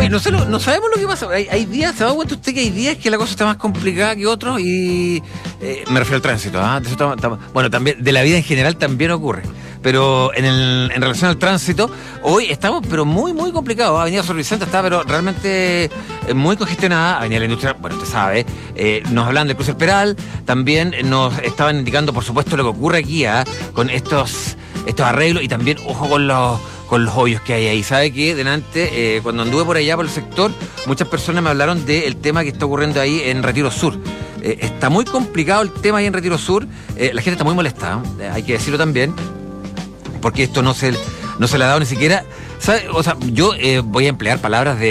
no sabemos lo que pasa. Hay días, ¿se da cuenta usted que hay días que la cosa está más complicada que otros? Y me refiero al tránsito, ¿ah? Bueno, también de la vida en general también ocurre. Pero en relación al tránsito, hoy estamos pero muy, muy complicados. Avenida Sor Vicente está pero realmente muy congestionada. Avenida La Industria, bueno, usted sabe, nos hablan del cruce del Peral, también nos estaban indicando, por supuesto, lo que ocurre aquí, con estos arreglos y también, ojo con los hoyos que hay ahí. ¿Sabe qué? Delante, cuando anduve por allá, por el sector, muchas personas me hablaron del tema que está ocurriendo ahí en Retiro Sur. Está muy complicado el tema ahí en Retiro Sur. La gente está muy molesta, hay que decirlo también, porque esto no se le ha dado ni siquiera, ¿sabe? O sea, yo voy a emplear palabras de